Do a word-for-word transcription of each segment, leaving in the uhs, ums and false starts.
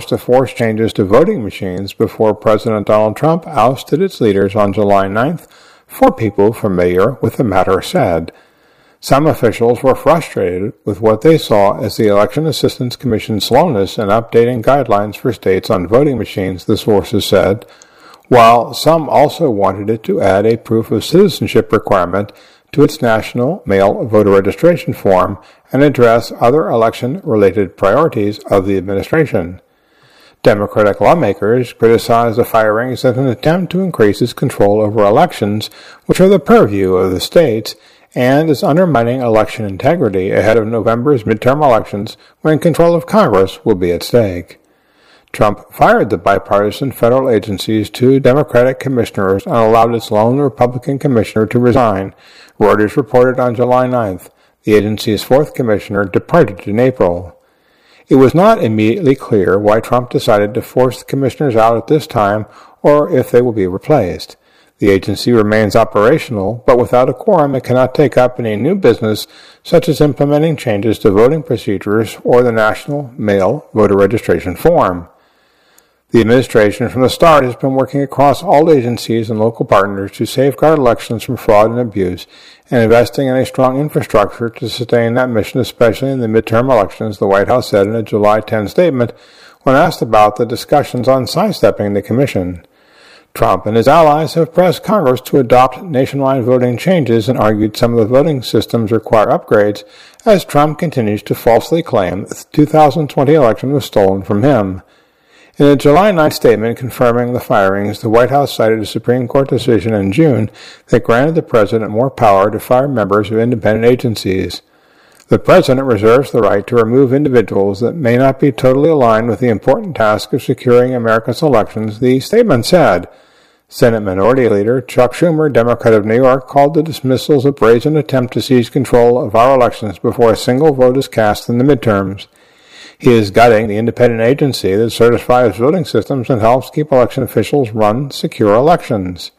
to force changes to voting machines before President Donald Trump ousted its leaders on July ninth, four people familiar with the matter said. Some officials were frustrated with what they saw as the Election Assistance Commission's slowness in updating guidelines for states on voting machines, the sources said, while some also wanted it to add a proof of citizenship requirement to its national mail voter registration form and address other election-related priorities of the administration. Democratic lawmakers criticized the firings as an attempt to increase its control over elections, which are the purview of the states, and is undermining election integrity ahead of November's midterm elections when control of Congress will be at stake. Trump fired the bipartisan federal agency's two Democratic commissioners and allowed its lone Republican commissioner to resign, Reuters reported on July ninth. The agency's fourth commissioner departed in April. It was not immediately clear why Trump decided to force the commissioners out at this time or if they will be replaced. The agency remains operational, but without a quorum it cannot take up any new business such as implementing changes to voting procedures or the national mail voter registration form. The administration from the start has been working across all agencies and local partners to safeguard elections from fraud and abuse and investing in a strong infrastructure to sustain that mission, especially in the midterm elections, the White House said in a July tenth statement when asked about the discussions on sidestepping the commission. Trump and his allies have pressed Congress to adopt nationwide voting changes and argued some of the voting systems require upgrades as Trump continues to falsely claim that the two thousand twenty election was stolen from him. In a July ninth statement confirming the firings, the White House cited a Supreme Court decision in June that granted the president more power to fire members of independent agencies. The president reserves the right to remove individuals that may not be totally aligned with the important task of securing America's elections, the statement said. Senate Minority Leader Chuck Schumer, Democrat of New York, called the dismissals a brazen attempt to seize control of our elections before a single vote is cast in the midterms. He is gutting the independent agency that certifies voting systems and helps keep election officials run secure elections.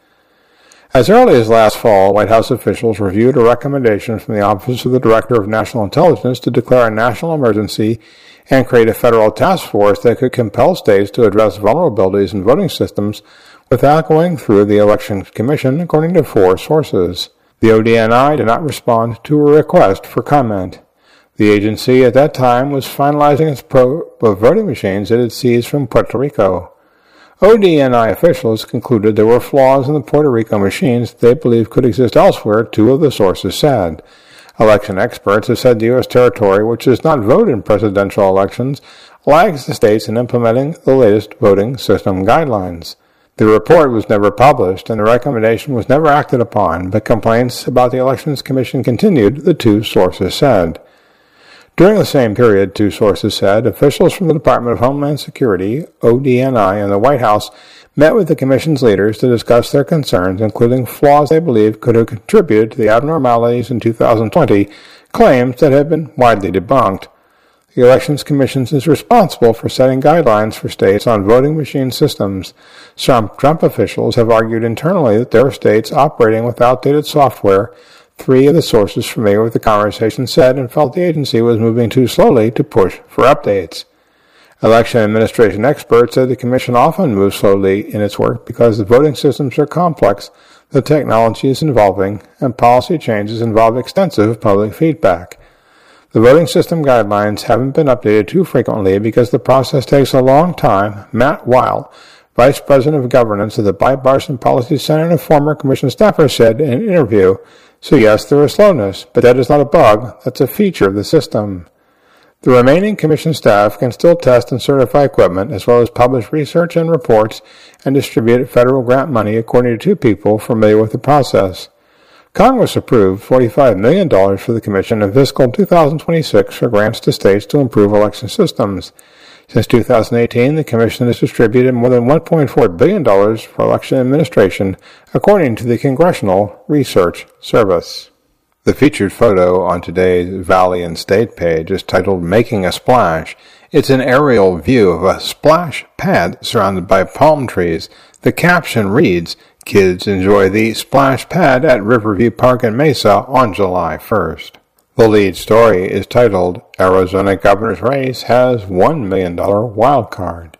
As early as last fall, White House officials reviewed a recommendation from the Office of the Director of National Intelligence to declare a national emergency and create a federal task force that could compel states to address vulnerabilities in voting systems without going through the Election Commission, according to four sources. The O D N I did not respond to a request for comment. The agency at that time was finalizing its probe of voting machines it had seized from Puerto Rico. O D N I officials concluded there were flaws in the Puerto Rico machines that they believed could exist elsewhere, two of the sources said. Election experts have said the U S territory, which does not vote in presidential elections, lags the states in implementing the latest voting system guidelines. The report was never published, and the recommendation was never acted upon, but complaints about the Elections Commission continued, the two sources said. During the same period, two sources said, officials from the Department of Homeland Security, O D N I, and the White House met with the Commission's leaders to discuss their concerns, including flaws they believe could have contributed to the abnormalities in two thousand twenty, claims that have been widely debunked. The Elections Commission is responsible for setting guidelines for states on voting machine systems. Some Trump officials have argued internally that there are states operating with outdated software. Three of the sources familiar with the conversation said and felt the agency was moving too slowly to push for updates. Election administration experts said the commission often moves slowly in its work because the voting systems are complex, the technology is evolving, and policy changes involve extensive public feedback. The voting system guidelines haven't been updated too frequently because the process takes a long time. Matt Weil, Vice President of Governance of the Bipartisan Policy Center and a former commission staffer, said in an interview, "So yes, there is slowness, but that is not a bug, that's a feature of the system." The remaining commission staff can still test and certify equipment, as well as publish research and reports and distribute federal grant money, according to two people familiar with the process. Congress approved forty-five million dollars for the commission in fiscal two thousand twenty-six for grants to states to improve election systems. Since two thousand eighteen, the commission has distributed more than one point four billion dollars for election administration, according to the Congressional Research Service. The featured photo on today's Valley and State page is titled Making a Splash. It's an aerial view of a splash pad surrounded by palm trees. The caption reads, "Kids enjoy the splash pad at Riverview Park in Mesa on July first. The lead story is titled, Arizona Governor's Race Has one million dollars Wild Card.